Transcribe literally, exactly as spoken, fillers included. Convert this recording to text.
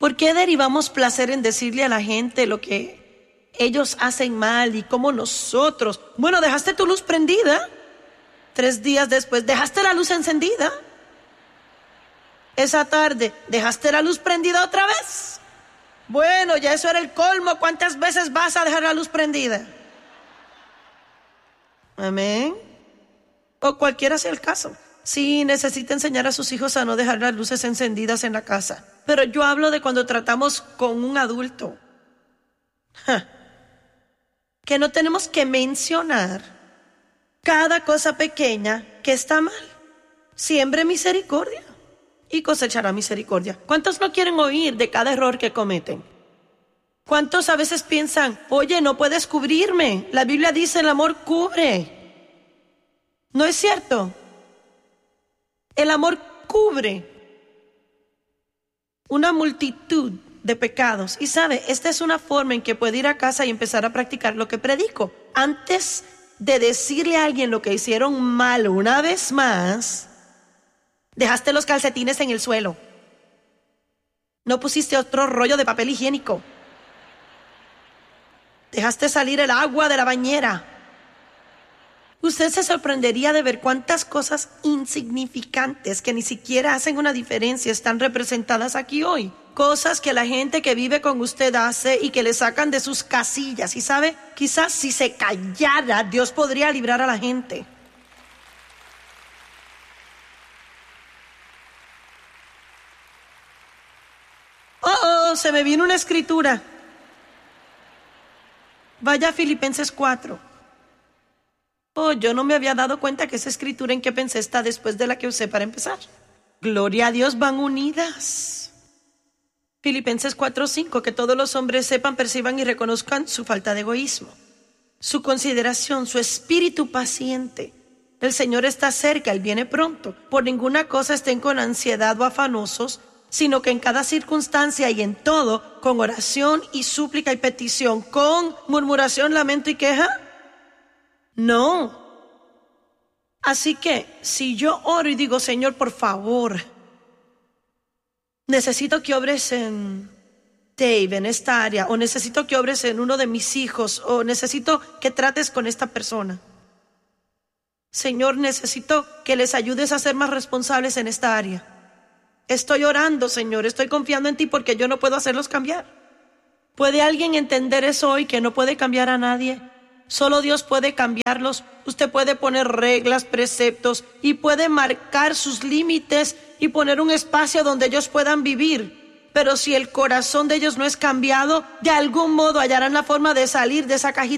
¿Por qué derivamos placer en decirle a la gente lo que ellos hacen mal y cómo nosotros? Bueno, dejaste tu luz prendida. Tres días después, dejaste la luz encendida. Esa tarde, dejaste la luz prendida otra vez. Bueno, ya eso era el colmo. ¿Cuántas veces vas a dejar la luz prendida? Amén. O cualquiera sea el caso. Sí, necesita enseñar a sus hijos a no dejar las luces encendidas en la casa. Pero yo hablo de cuando tratamos con un adulto. Ja. Que no tenemos que mencionar cada cosa pequeña que está mal. Siembre misericordia y cosechará misericordia. ¿Cuántos no quieren oír de cada error que cometen? ¿Cuántos a veces piensan, oye, no puedes cubrirme? La Biblia dice, el amor cubre. ¿No es cierto? El amor cubre una multitud de pecados. Y sabe, esta es una forma en que puede ir a casa y empezar a practicar lo que predico. Antes de decirle a alguien lo que hicieron mal una vez más, dejaste los calcetines en el suelo. No pusiste otro rollo de papel higiénico. Dejaste salir el agua de la bañera. Usted se sorprendería de ver cuántas cosas insignificantes que ni siquiera hacen una diferencia están representadas aquí hoy. Cosas que la gente que vive con usted hace y que le sacan de sus casillas. Y sabe, quizás si se callara, Dios podría librar a la gente. Oh, oh, se me vino una escritura. Vaya a Filipenses cuatro. Oh, yo no me había dado cuenta que esa escritura en que pensé está después de la que usé para empezar. Gloria a Dios, van unidas. Filipenses cuatro cinco, que todos los hombres sepan, perciban y reconozcan su falta de egoísmo, su consideración, su espíritu paciente. El Señor está cerca, Él viene pronto. Por ninguna cosa estén con ansiedad o afanosos, sino que en cada circunstancia y en todo, con oración y súplica y petición, con murmuración, lamento y queja. No. Así que, si yo oro y digo, Señor, por favor, necesito que obres en Dave, en esta área, o necesito que obres en uno de mis hijos, o necesito que trates con esta persona. Señor, necesito que les ayudes a ser más responsables en esta área. Estoy orando, Señor, estoy confiando en ti porque yo no puedo hacerlos cambiar. ¿Puede alguien entender eso hoy, que no puede cambiar a nadie? Solo Dios puede cambiarlos. Usted puede poner reglas, preceptos y puede marcar sus límites y poner un espacio donde ellos puedan vivir. Pero si el corazón de ellos no es cambiado, de algún modo hallarán la forma de salir de esa cajita